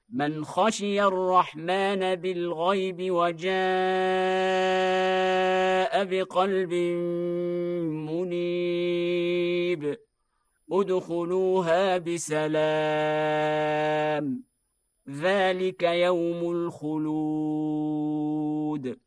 من خشي الرحمن بالغيب وجاء بقلب منيب ادخلوها بسلام ذلك يوم الخلود